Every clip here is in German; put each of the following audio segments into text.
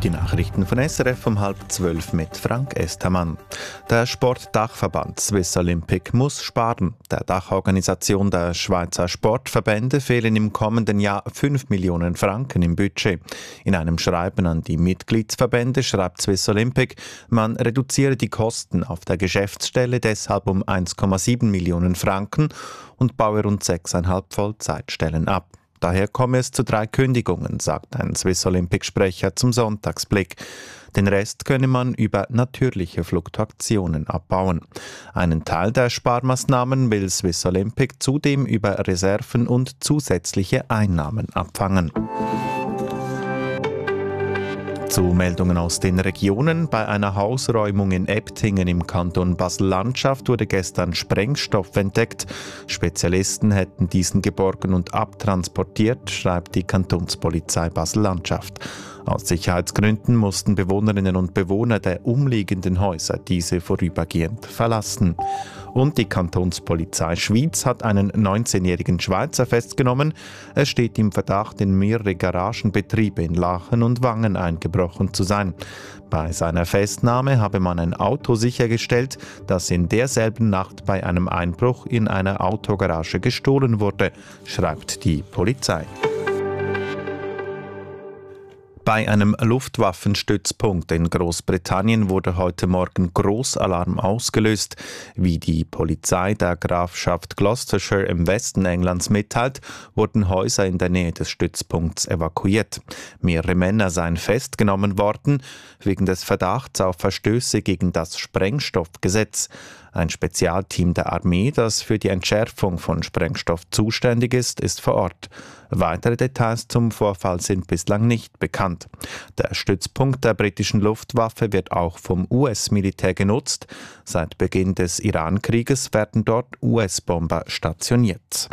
Die Nachrichten von SRF um 11:30 mit Frank Estermann. Der Sportdachverband Swiss Olympic muss sparen. Der Dachorganisation der Schweizer Sportverbände fehlen im kommenden Jahr 5 Millionen Franken im Budget. In einem Schreiben an die Mitgliedsverbände schreibt Swiss Olympic, man reduziere die Kosten auf der Geschäftsstelle deshalb um 1,7 Millionen Franken und baue rund 6,5 Vollzeitstellen ab. Daher komme es zu 3 Kündigungen, sagt ein Swiss Olympic-Sprecher zum Sonntagsblick. Den Rest könne man über natürliche Fluktuationen abbauen. Einen Teil der Sparmaßnahmen will Swiss Olympic zudem über Reserven und zusätzliche Einnahmen abfangen. Zu Meldungen aus den Regionen. Bei einer Hausräumung in Ebtingen im Kanton Basel-Landschaft wurde gestern Sprengstoff entdeckt. Spezialisten hätten diesen geborgen und abtransportiert, schreibt die Kantonspolizei Basel-Landschaft. Aus Sicherheitsgründen mussten Bewohnerinnen und Bewohner der umliegenden Häuser diese vorübergehend verlassen. Und die Kantonspolizei Schwyz hat einen 19-jährigen Schweizer festgenommen. Er steht im Verdacht, in mehrere Garagenbetriebe in Lachen und Wangen eingebrochen zu sein. Bei seiner Festnahme habe man ein Auto sichergestellt, das in derselben Nacht bei einem Einbruch in einer Autogarage gestohlen wurde, schreibt die Polizei. Bei einem Luftwaffenstützpunkt in Großbritannien wurde heute Morgen Großalarm ausgelöst. Wie die Polizei der Grafschaft Gloucestershire im Westen Englands mitteilt, wurden Häuser in der Nähe des Stützpunkts evakuiert. Mehrere Männer seien festgenommen worden, wegen des Verdachts auf Verstöße gegen das Sprengstoffgesetz. Ein Spezialteam der Armee, das für die Entschärfung von Sprengstoff zuständig ist vor Ort. Weitere Details zum Vorfall sind bislang nicht bekannt. Der Stützpunkt der britischen Luftwaffe wird auch vom US-Militär genutzt. Seit Beginn des Iran-Krieges werden dort US-Bomber stationiert.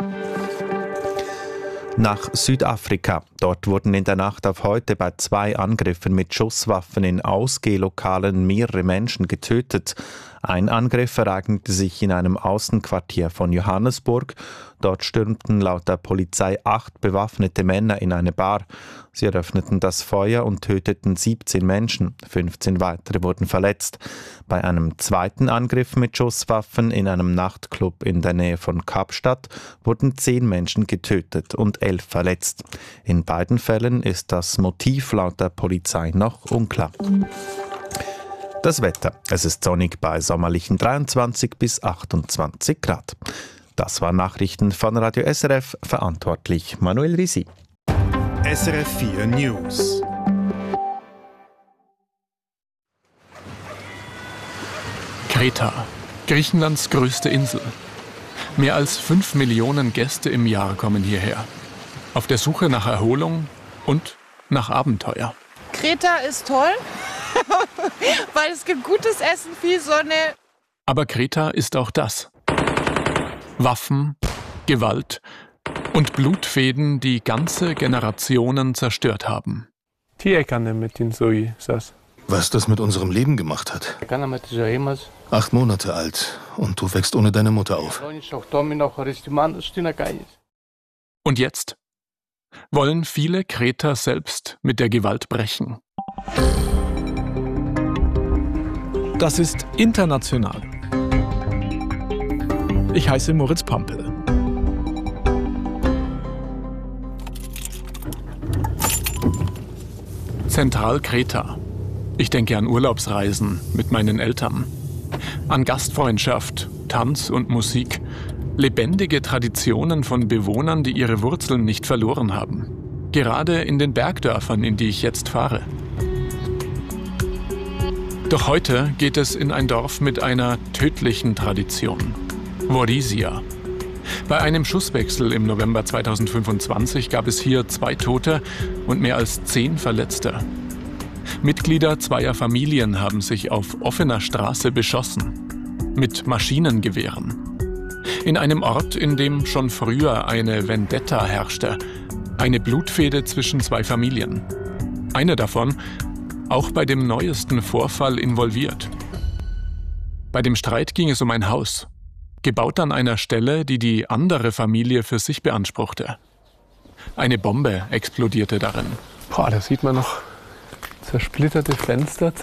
Nach Südafrika. Dort wurden in der Nacht auf heute bei 2 Angriffen mit Schusswaffen in Ausgehlokalen mehrere Menschen getötet. Ein Angriff ereignete sich in einem Außenquartier von Johannesburg. Dort stürmten laut der Polizei 8 bewaffnete Männer in eine Bar. Sie eröffneten das Feuer und töteten 17 Menschen. 15 weitere wurden verletzt. Bei einem zweiten Angriff mit Schusswaffen in einem Nachtclub in der Nähe von Kapstadt wurden 10 Menschen getötet und 11 verletzt. In beiden Fällen ist das Motiv laut der Polizei noch unklar. Das Wetter. Es ist sonnig bei sommerlichen 23 bis 28 Grad. Das waren Nachrichten von Radio SRF, verantwortlich Manuel Risi. SRF 4 News. Kreta, Griechenlands größte Insel. Mehr als 5 Millionen Gäste im Jahr kommen hierher. Auf der Suche nach Erholung und nach Abenteuer. Kreta ist toll, weil es gibt gutes Essen, viel Sonne. Aber Kreta ist auch das. Waffen, Gewalt und Blutfäden, die ganze Generationen zerstört haben. Was das mit unserem Leben gemacht hat. 8 Monate alt und du wächst ohne deine Mutter auf. Und jetzt wollen viele Kreter selbst mit der Gewalt brechen. Das ist international. Ich heiße Moritz Pampel. Zentralkreta. Ich denke an Urlaubsreisen mit meinen Eltern. An Gastfreundschaft, Tanz und Musik. Lebendige Traditionen von Bewohnern, die ihre Wurzeln nicht verloren haben. Gerade in den Bergdörfern, in die ich jetzt fahre. Doch heute geht es in ein Dorf mit einer tödlichen Tradition. Vorisia. Bei einem Schusswechsel im November 2025 gab es hier 2 Tote und mehr als 10 Verletzte. Mitglieder zweier Familien haben sich auf offener Straße beschossen. Mit Maschinengewehren. In einem Ort, in dem schon früher eine Vendetta herrschte. Eine Blutfehde zwischen 2 Familien. Eine davon auch bei dem neuesten Vorfall involviert. Bei dem Streit ging es um ein Haus, gebaut an einer Stelle, die die andere Familie für sich beanspruchte. Eine Bombe explodierte darin. Da sieht man noch zersplitterte Fenster.